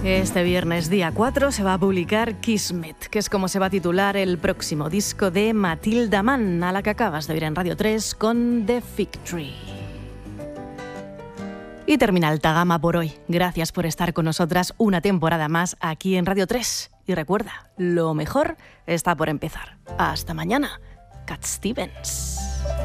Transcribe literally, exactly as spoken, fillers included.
Este viernes, día cuatro, se va a publicar Kismet, que es como se va a titular el próximo disco de Matilda Mann, a la que acabas de oír en Radio tres con The Fig Tree. Y termina Alta Gama por hoy. Gracias por estar con nosotras una temporada más aquí en Radio tres. Y recuerda, lo mejor está por empezar. Hasta mañana. Cat Stevens.